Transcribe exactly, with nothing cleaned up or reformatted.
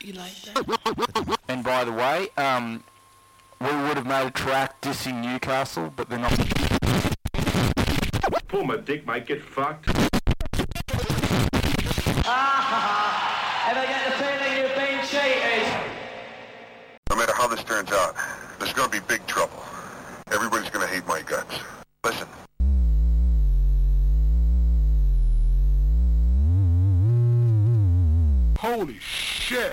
you like that. And by the way, um, we would have made a track dissing Newcastle, but they're not. Pull my dick, might get fucked. Ah, ever get the feeling you've been cheated? No matter how this turns out, there's gonna be big trouble. Everybody's gonna hate my guts. Listen. Holy shit.